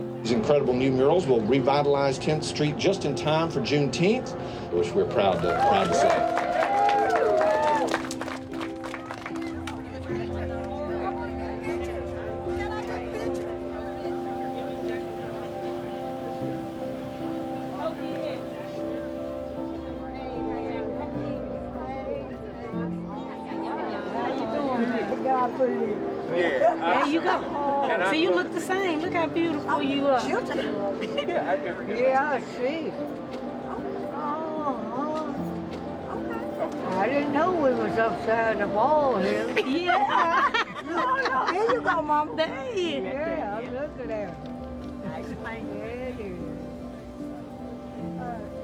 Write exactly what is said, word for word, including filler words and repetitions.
These incredible new murals will revitalize tenth Street just in time for Juneteenth, which we're proud to, proud to say. Yeah. There you go. See, you look the same. Look how beautiful you are. Yeah, I see. Oh, I didn't know we was upside the wall here. Yeah. No, no, here you go, Mom. There you Yeah, I'm looking at it. Nice. Yeah, it is. Uh,